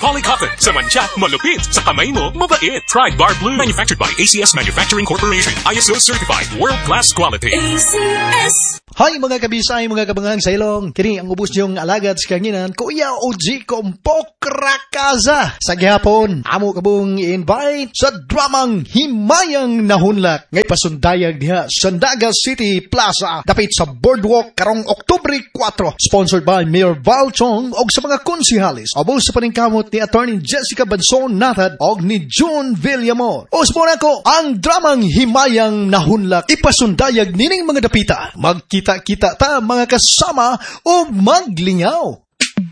Polycotton. Sa mancha, malupit. Sa kamay mo, mabait. Pride Bar Blue. Manufactured by ACS Manufacturing Corporation. ISO certified. World-class quality. ACS. Hi mga kabisay, mga kabangang sa ilong. Kini ang ubos niyong alagad sa kanginan, Kuya OG Kompok Rakaza. Sa gihapon, amo kabong i-invite sa dramang Himayang Nahunlak. Ngay pasundayag diha sa Naga City Plaza. Dapit sa Boardwalk karong Oktubre 4. Sponsored by Mayor Val Chong og sa mga konsihalis. Abo sa paningkamot ni Attorney Jessica Banson Natad og ni June Villamor. Usbon ako ang dramang Himayang Nahunlak. Ipasundayag nining mga dapita. Magkita-kita ta mga kasama o maglingaw.